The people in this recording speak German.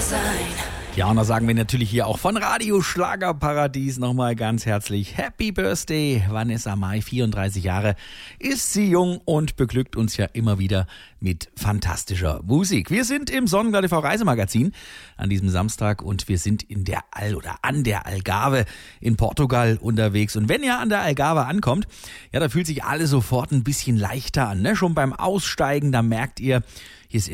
Ja, und da sagen wir natürlich hier auch von Radio Schlagerparadies nochmal ganz herzlich Happy Birthday. Vanessa Mai, 34 Jahre, ist sie jung und beglückt uns ja immer wieder mit fantastischer Musik. Wir sind im Sonnenklar TV Reisemagazin an diesem Samstag und wir sind in der an der Algarve in Portugal unterwegs. Und wenn ihr an der Algarve ankommt, ja, da fühlt sich alles sofort ein bisschen leichter an, ne? Schon beim Aussteigen, da merkt ihr, hier ist